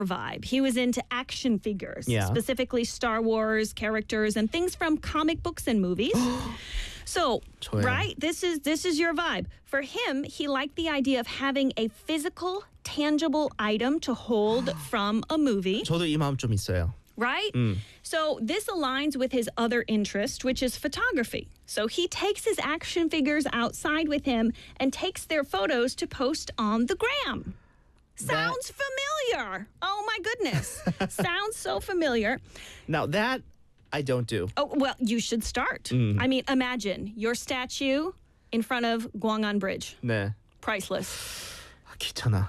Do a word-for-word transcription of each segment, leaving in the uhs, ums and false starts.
vibe. He was into action figures, Yeah. specifically Star Wars characters and things from comic books and movies. So, 좋아요. right, this is this is your vibe. For him, he liked the idea of having a physical, tangible item to hold from a movie, 저도 이 마음 좀 있어요. right? So this aligns with his other interest, which is photography. So he takes his action figures outside with him and takes their photos to post on the gram. Sounds familiar. Oh my goodness. Sounds so familiar. Now that I don't do. Oh, well, you should start. I mean, imagine your statue in front of Gwangan Bridge. 네. Priceless. 귀찮아.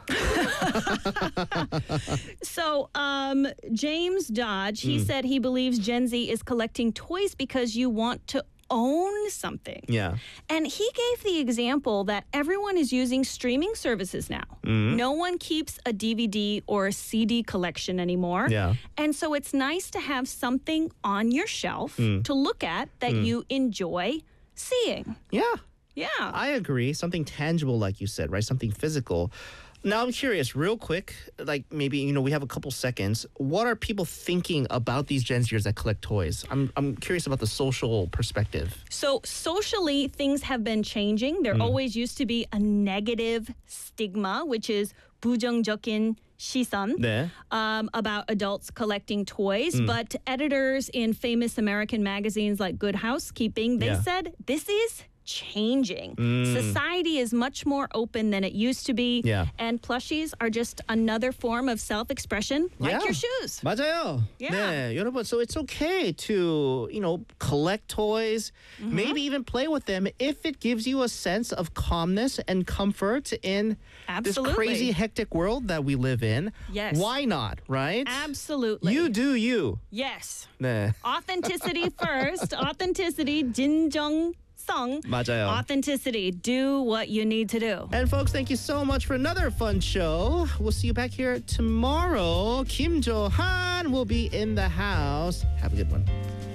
So, um, James Dodge, he said he believes Gen Z is collecting toys because you want to own something. Yeah. And he gave the example that everyone is using streaming services now. No one keeps a D V D or a C D collection anymore. Yeah. And so it's nice to have something on your shelf to look at that you enjoy seeing. Yeah. Yeah. I agree. Something tangible, like you said, right? Something physical. Now, I'm curious, real quick, like maybe, you know, we have a couple seconds. What are people thinking about these Gen Zers that collect toys? I'm, I'm curious about the social perspective. So socially, things have been changing. There always used to be a negative stigma, which is 부정적인 시선, 네. um, about adults collecting toys. But editors in famous American magazines like Good Housekeeping, they Yeah. said this is changing. Society is much more open than it used to be. Yeah. And plushies are just another form of self-expression, like Yeah. your shoes. 맞아요. Yeah. 네, 여러분, so it's okay to, you know, collect toys, maybe even play with them if it gives you a sense of calmness and comfort in this Absolutely. crazy, hectic world that we live in. Yes. Why not, right? Absolutely. You do you. Yes. 네. Authenticity first. Authenticity. 진정성. 맞아요. Authenticity. Do what you need to do. And folks, thank you so much for another fun show. We'll see you back here tomorrow. Kim Jo-han will be in the house. Have a good one.